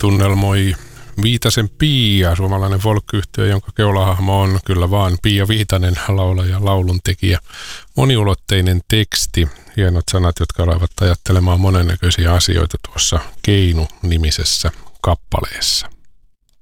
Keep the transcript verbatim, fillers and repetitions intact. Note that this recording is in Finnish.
tunnelmoi Viitasen Pia, suomalainen folk-yhtye, jonka keulahahmo on kyllä vaan Pia Viitanen, laulaja, lauluntekijä. Moniulotteinen teksti, hienot sanat, jotka alkavat ajattelemaan monennäköisiä asioita tuossa Keinu-nimisessä kappaleessa.